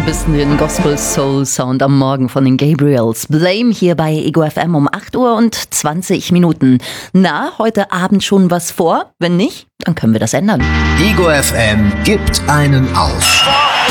bisschen Gospel Soul Sound am Morgen von den Gabriels. Blame hier bei Ego FM um 8 Uhr und 20 Minuten. Na, heute Abend schon was vor? Wenn nicht, dann können wir das ändern. Ego FM gibt einen auf.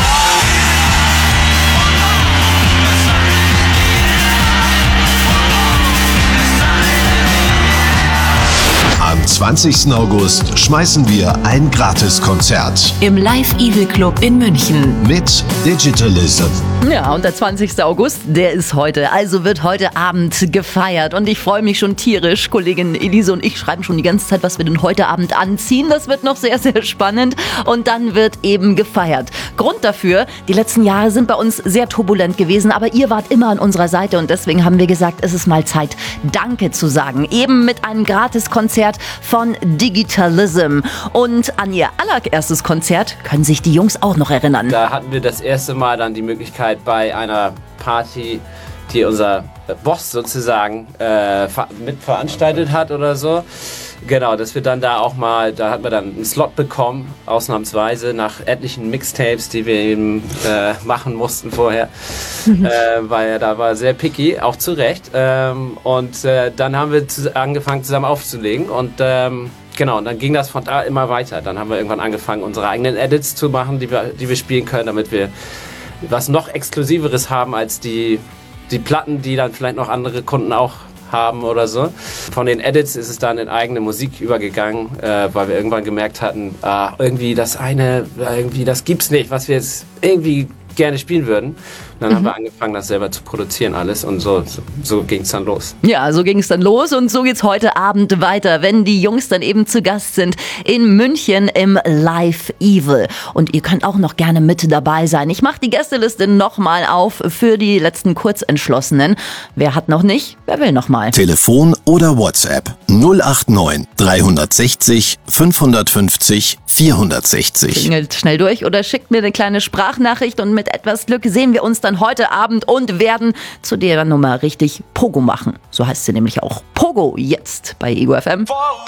Am 20. August schmeißen wir ein Gratiskonzert im Live Evil Club in München mit Digitalism. Ja, und der 20. August, der ist heute. Also wird heute Abend gefeiert. Und ich freue mich schon tierisch. Kollegin Elise und ich schreiben schon die ganze Zeit, was wir denn heute Abend anziehen. Das wird noch sehr, sehr spannend. Und dann wird eben gefeiert. Grund dafür, die letzten Jahre sind bei uns sehr turbulent gewesen. Aber ihr wart immer an unserer Seite. Und deswegen haben wir gesagt, es ist mal Zeit, Danke zu sagen. Eben mit einem Gratiskonzert von Digitalism. Und an ihr allererstes Konzert können sich die Jungs auch noch erinnern. Da hatten wir das erste Mal dann die Möglichkeit bei einer Party, die unser Boss sozusagen mitveranstaltet hat oder so. Genau, dass wir dann da auch mal, da hat man dann einen Slot bekommen, ausnahmsweise nach etlichen Mixtapes, die wir eben machen mussten vorher, weil er da war sehr picky, auch zu Recht. Und dann haben wir angefangen zusammen aufzulegen und genau, und dann ging das von da immer weiter. Dann haben wir irgendwann angefangen, unsere eigenen Edits zu machen, die wir spielen können, damit wir was noch Exklusiveres haben als die Platten, die dann vielleicht noch andere Kunden auch haben oder so. Von den Edits ist es dann in eigene Musik übergegangen, weil wir irgendwann gemerkt hatten, irgendwie das gibt's nicht, was wir jetzt irgendwie gerne spielen würden. Und dann haben wir angefangen, das selber zu produzieren alles und so ging es dann los. Ja, so ging es dann los und so geht's heute Abend weiter, wenn die Jungs dann eben zu Gast sind in München im Live Evil. Und ihr könnt auch noch gerne mit dabei sein. Ich mache die Gästeliste nochmal auf für die letzten Kurzentschlossenen. Wer hat noch nicht? Wer will noch mal? Telefon oder WhatsApp 089 360 550 460. Klingelt schnell durch oder schickt mir eine kleine Sprachnachricht und mit etwas Glück sehen wir uns dann heute Abend und werden zu der Nummer richtig Pogo machen. So heißt sie nämlich auch. Pogo jetzt bei Ego FM.